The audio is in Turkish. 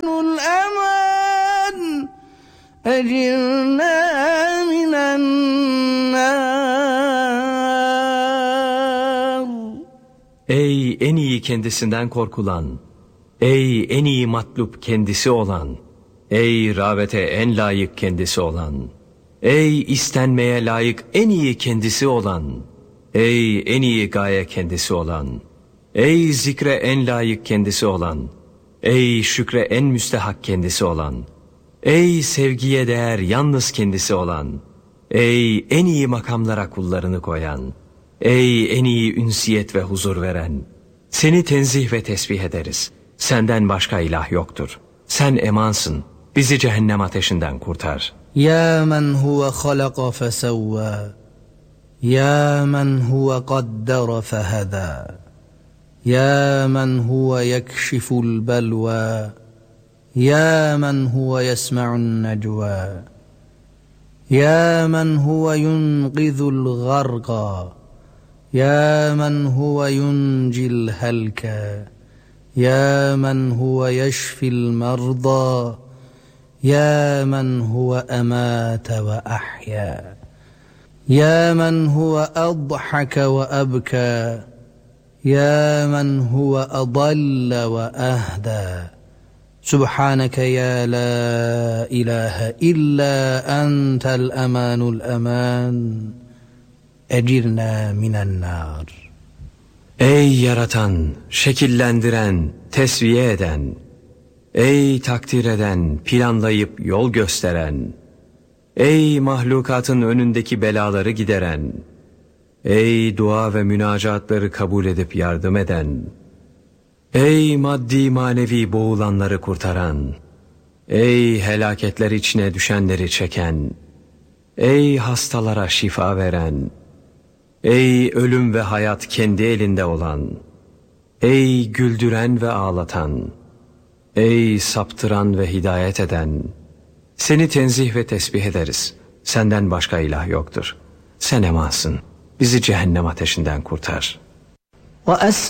الأمان أجرنا من النار. Ey en iyi kendisinden korkulan, ey en iyi matlup kendisi olan, ey rağbete en layık kendisi olan, ey istenmeye layık en iyi kendisi olan, ey en iyi gaye kendisi olan, ey zikre en layık kendisi olan, ey şükre en müstehak kendisi olan, ey sevgiye değer yalnız kendisi olan, ey en iyi makamlara kullarını koyan, ey en iyi ünsiyet ve huzur veren, seni tenzih ve tesbih ederiz. Senden başka ilah yoktur. Sen emansın. Bizi cehennem ateşinden kurtar. Ya men huve halaka fesevva, ya men huve qaddara feheda, ya men huve yekşiful belva, ya men huve yesma'un necva, ya men huve yunqidhul garqa, ya men huve yuncil helka, ya men huve yeşfil merda, ya men huve emate ve ahya, ya men huve adhaka ve abka, ya men huve adalle ve ahda. Subhaneke ya la ilahe illa entel emanul eman. Ecirna minen nar. Ey yaratan, şekillendiren, tesviye eden, ey takdir eden, planlayıp yol gösteren, ey mahlukatın önündeki belaları gideren, ey dua ve münacatları kabul edip yardım eden, ey maddi manevi boğulanları kurtaran, ey helaketler içine düşenleri çeken, ey hastalara şifa veren, ey ölüm ve hayat kendi elinde olan, ey güldüren ve ağlatan, ey saptıran ve hidayet eden, seni tenzih ve tesbih ederiz. Senden başka ilah yoktur. Sen emansın. Bizi cehennem ateşinden kurtar. وأسأل